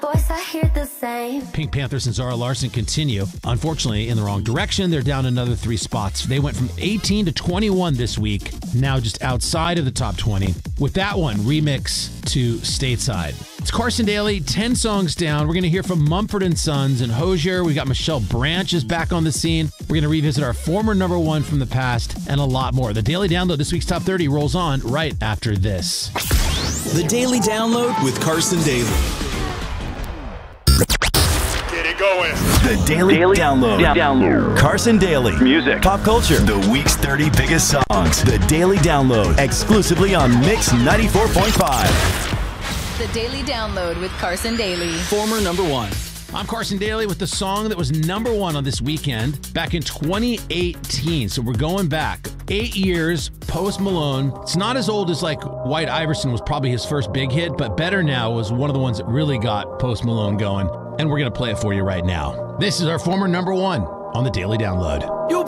Voice, I hear the same. Pink Panthers and Zara Larsson continue, unfortunately, in the wrong direction. They're down another 3 spots. They went from 18 to 21 this week, now just outside of the top 20. With that one, remix to Stateside. It's Carson Daly, 10 songs down. We're going to hear from Mumford & Sons and Hozier. We got Michelle Branch is back on the scene. We're going to revisit our former number one from the past and a lot more. The Daily Download, this week's Top 30, rolls on right after this. The Daily Download with Carson Daly. Get it going. The Daily Download. Carson Daly. Music. Pop culture. The week's 30 biggest songs. The Daily Download. Exclusively on Mix 94.5. The Daily Download with Carson Daly. Former number one. I'm Carson Daly with the song that was number one on this weekend back in 2018. So we're going back 8 years, Post Malone. It's not as old as like White Iverson was probably his first big hit, but Better Now was one of the ones that really got Post Malone going. And we're going to play it for you right now. This is our former number one on the Daily Download. Yo!